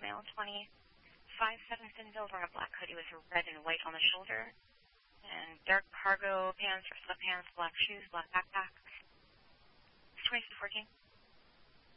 male, 25'7" thin build, wearing a black hoodie with red and white on the shoulder, and dark cargo pants or sweatpants, black shoes, black backpack. 26 to 14.